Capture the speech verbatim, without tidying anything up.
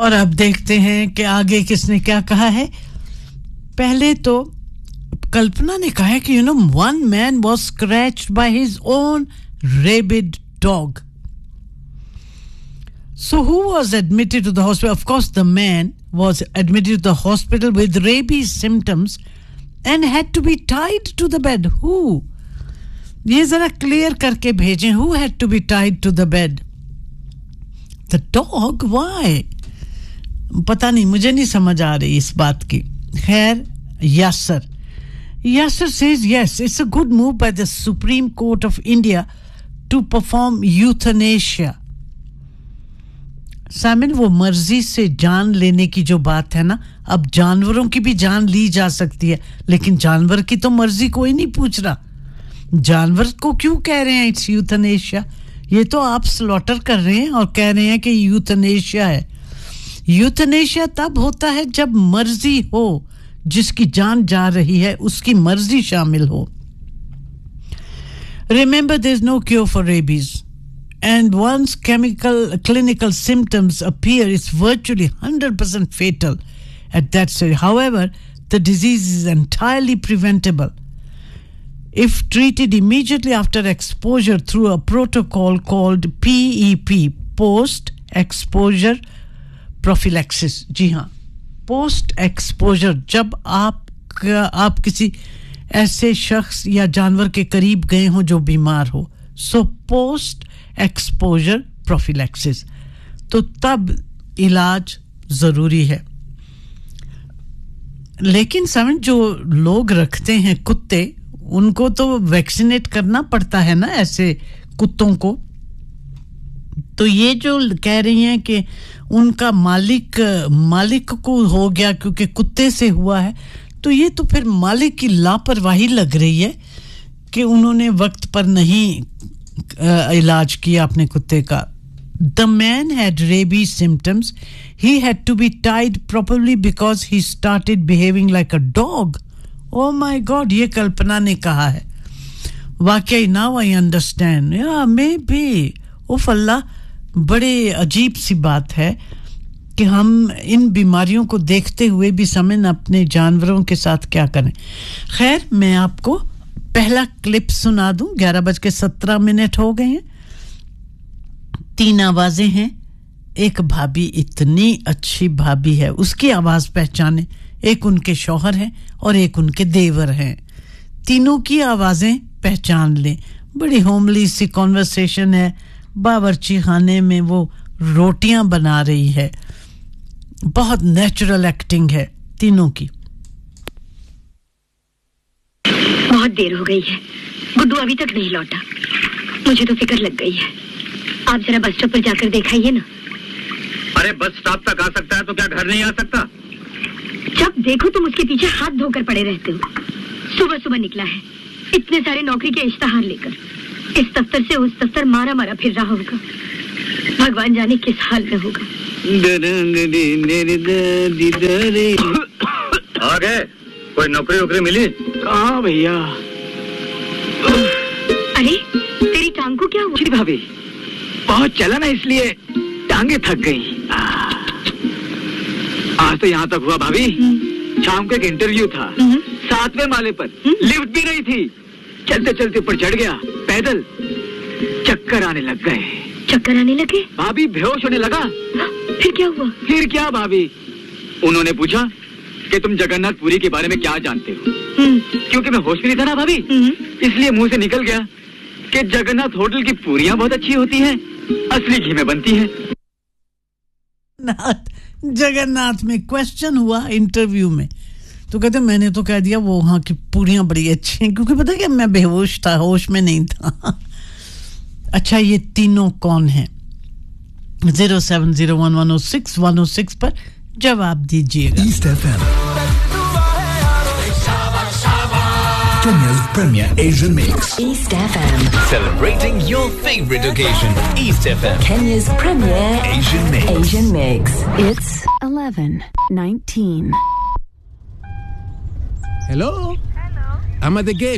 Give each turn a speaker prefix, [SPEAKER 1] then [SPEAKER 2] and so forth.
[SPEAKER 1] और अब देखते हैं कि आगे किसने क्या कहा है पहले तो कल्पना ने कहा है कि you know one man was scratched by his own rabid dog. So who was admitted to the hospital? Of course the man was admitted to the hospital with rabies symptoms and had to be tied to the bed. Who? ये जरा clear करके भेजें. Who had to be tied to the bed? The dog? Why? पता नहीं, मुझे नहीं समझ आ रही इस बात की. खैर, Yasser. Yasser says yes, it's a good move by the Supreme Court of India to perform euthanasia. सामिन, वो मर्जी से जान लेने की जो बात है ना, अब जानवरों की भी जान ली जा सकती है, लेकिन जानवर की तो मर्जी कोई नहीं पूछ रहा. जानवर को क्यों कह रहे हैं इट्स यूथनेशिया? ये तो आप स्लॉटर कर रहे हैं और कह रहे हैं कि यूथनेशिया है. यूथनेशिया तब होता है जब मर्जी हो, जिसकी जान जा रही है उसकी मर्जी शामिल हो. Remember, there's no cure for rabies. And once chemical clinical symptoms appear, it's virtually one hundred percent fatal at that stage. However, the disease is entirely preventable if treated immediately after exposure through a protocol called P E P, post-exposure prophylaxis. जी हाँ, post-exposure, जब आप आप किसी ऐसे शख्स या जानवर के करीब गए हो जो बीमार हो. So post exposure prophylaxis, तो तब इलाज जरूरी है. लेकिन समझ, जो लोग रखते हैं कुत्ते, उनको तो वैक्सीनेट करना पड़ता है ना ऐसे कुत्तों को. तो ये जो कह रही हैं कि उनका मालिक मालिक को हो गया क्योंकि कुत्ते से हुआ है, तो ये तो फिर मालिक की लापरवाही लग रही है कि उन्होंने वक्त पर नहीं uh, इलाज किया अपने कुत्ते का. The man had rabies symptoms. He had to be tied properly because he started behaving like a dog. Oh my God, ये कल्पना ने कहा है. वाकई, now I understand. Yeah, maybe. उफ अल्लाह, बड़े अजीब सी बात है कि हम इन बीमारियों को देखते हुए भी समझ अपने जानवरों के साथ क्या करें. खैर, मैं आपको पहला क्लिप सुना दूं. ग्यारह बज के सत्रह मिनट हो गए हैं. तीन आवाजें हैं. एक भाभी, इतनी अच्छी भाभी है, उसकी आवाज पहचाने. एक उनके शौहर हैं और एक उनके देवर हैं. तीनों की आवाजें पहचान लें. बड़ी होमली सी कॉन्वर्सेशन है. बावर्ची खाने में वो रोटियां बना रही है. बहुत नेचुरल एक्टिंग है तीनों की.
[SPEAKER 2] बहुत देर हो गई है, गुड्डू अभी तक नहीं लौटा. मुझे तो फिक्र लग गई है. आप जरा बस स्टॉप पर जाकर दिखाइए ना.
[SPEAKER 3] अरे बस स्टॉप तक आ सकता है तो क्या घर नहीं आ सकता?
[SPEAKER 2] जब देखो तुम उसके पीछे हाथ धोकर पड़े रहते हो. सुबह सुबह निकला है इतने सारे नौकरी के इश्तहार लेकर. इस दफ्तर से उस दफ्तर मारा मारा फिर रहा होगा. भगवान जाने किस हाल में होगा.
[SPEAKER 3] आगे कोई नौकरी वोकरी मिली?
[SPEAKER 4] कहाँ भैया?
[SPEAKER 2] अरे तेरी टांग को क्या हुआ?
[SPEAKER 4] जी भाभी, बहुत चला ना, इसलिए टांगे थक गई. आज तो यहाँ तक हुआ भाभी, शाम को एक इंटरव्यू था, सातवें माले पर. लिफ्ट भी नहीं थी. चलते चलते ऊपर चढ़ गया पैदल. चक्कर आने लग गए.
[SPEAKER 2] चक्कर आने लगे?
[SPEAKER 4] भाभी बेहोश होने लगा.
[SPEAKER 2] फिर क्या हुआ?
[SPEAKER 4] फिर क्या भाभी, उन्होंने पूछा कि तुम जगन्नाथपुरी के बारे में क्या जानते हो. क्योंकि मैं होश में नहीं था ना भाभी, इसलिए मुंह से निकल गया कि जगन्नाथ होटल की पूरियां बहुत अच्छी होती हैं, असली घी में बनती हैं.
[SPEAKER 1] जगन्नाथ में क्वेश्चन हुआ इंटरव्यू में, तो कहते मैंने तो कह दिया वो वहां की पूरियां बड़ी अच्छी हैं, क्योंकि पता क्या, मैं बेहोश था, होश में नहीं था. अच्छा, ये तीनों कौन हैं? zero seven zero one one zero six one zero six पर जवाब दीजिएगा.
[SPEAKER 5] East F M, Kenya's premier Asian mix.
[SPEAKER 6] East F M,
[SPEAKER 7] celebrating your favorite occasion. East F M,
[SPEAKER 6] Kenya's premier
[SPEAKER 7] Asian mix.
[SPEAKER 6] Asian mix. It's eleven nineteen.
[SPEAKER 8] Hello? Hello. I'm at the gate.